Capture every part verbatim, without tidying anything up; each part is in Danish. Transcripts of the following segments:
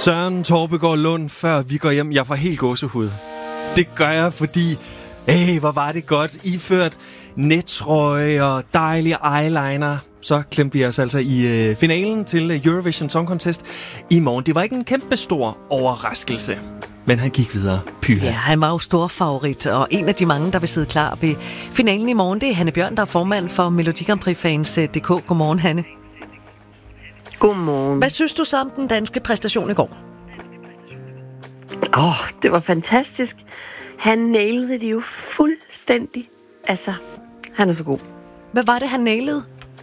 Søren Torpegaard Lund, før vi går hjem. Jeg får helt gåsehud. Det gør jeg, fordi... Hey, hvor var det godt. Iført nettrøje og dejlige eyeliner. Så klemte vi os altså i øh, finalen til Eurovision Song Contest i morgen. Det var ikke en kæmpe stor overraskelse, men han gik videre. Pyha. Ja, han var jo stor favorit, og en af de mange, der vil sidde klar ved finalen i morgen, det er Hanne Bjørn, der er formand for Melodi Grand Prix Fans punktum d k. Godmorgen, Hanne. Godmorgen. Hvad synes du så om den danske præstation i går? Åh, oh, det var fantastisk. Han nailede det jo fuldstændig. Altså, han er så god. Hvad var det, han nailede?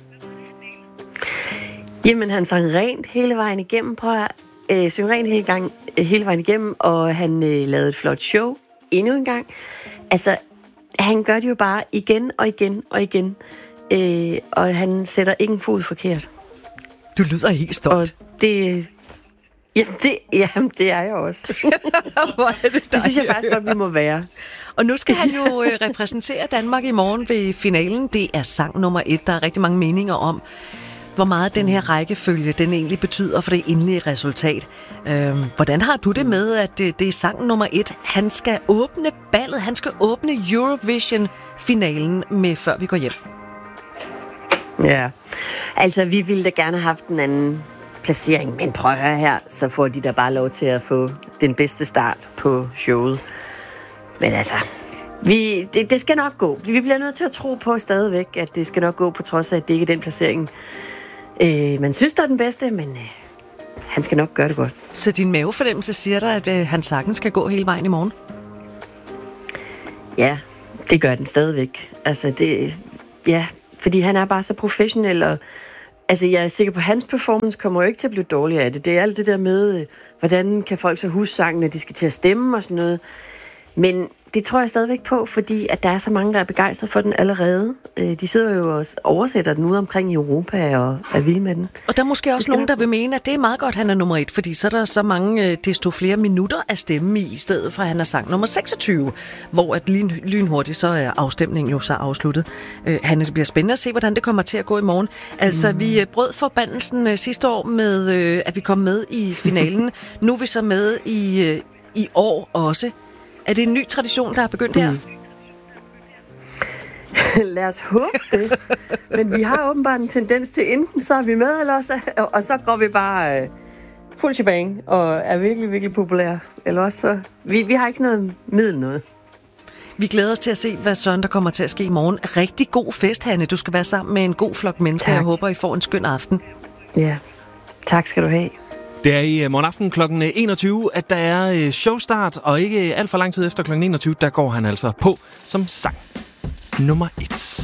Jamen, han sang rent hele vejen igennem. Prøv at øh, synge rent hele, gang, øh, hele vejen igennem, og han øh, lavede et flot show endnu en gang. Altså, han gør det jo bare igen og igen og igen. Øh, og han sætter ikke en fod forkert. Du lyder helt stolt. Og det... Jamen det, jamen, det er jeg også. Hvor er det, det synes jeg faktisk godt, vi må være. Og nu skal han jo øh, repræsentere Danmark i morgen ved finalen. Det er sang nummer et. Der er rigtig mange meninger om, hvor meget den her rækkefølge, den egentlig betyder for det endelige resultat. Øhm, hvordan har du det med, at det, det er sang nummer et? Han skal åbne ballet. Han skal åbne Eurovision-finalen med Før vi går hjem. Ja, altså vi ville da gerne have haft en anden placering, men prøv at høre her, så får de da bare lov til at få den bedste start på showet. Men altså, vi, det, det skal nok gå. Vi bliver nødt til at tro på stadigvæk, at det skal nok gå, på trods af, at det ikke er den placering, øh, man synes, der er den bedste, men øh, han skal nok gøre det godt. Så din mavefornemmelse siger dig, at øh, han sagtens skal gå hele vejen i morgen? Ja, det gør den stadigvæk. Altså, det... Ja, fordi han er bare så professionel, og altså, jeg er sikker på, at hans performance kommer jo ikke til at blive dårligere af det. Det er alt det der med, hvordan kan folk så huske sangen, når de skal til at stemme og sådan noget. Men det tror jeg stadigvæk på, fordi at der er så mange, der er begejstret for den allerede. De sidder jo og oversætter den ude omkring i Europa og er vilde med den. Og der er måske også nogen, der vil mene, at det er meget godt, at han er nummer et, fordi så er der så mange, desto flere minutter at stemme i, i stedet for at han er sang nummer seksogtyve, hvor at lyn, lynhurtigt så er afstemningen jo så afsluttet. Uh, han, det bliver spændende at se, hvordan det kommer til at gå i morgen. Altså, mm. vi brød forbandelsen uh, sidste år med, uh, at vi kom med i finalen. Nu er vi så med i, uh, i år også. Er det en ny tradition, der er begyndt her? Mm. Lad os håbe det. Men vi har åbenbart en tendens til, enten så er vi med, eller også, og så går vi bare øh, fuld shebang og er virkelig, virkelig populære. Eller også så... Vi, vi har ikke sådan noget middel noget. Vi glæder os til at se, hvad Søren der kommer til at ske i morgen. Rigtig god fest, Hanne. Du skal være sammen med en god flok mennesker. Tak. Jeg håber, I får en skøn aften. Ja, tak skal du have. Det er i morgen aften klokken enogtyve, at der er showstart, og ikke alt for lang tid efter klokken enogtyve, der går han altså på som sang nummer et.